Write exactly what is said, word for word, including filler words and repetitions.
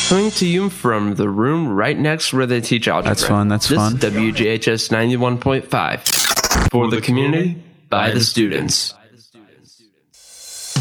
Coming to you from the room right next where they teach algebra. That's fun, that's this fun. This is W G H S ninety-one point five. For the community, by the students.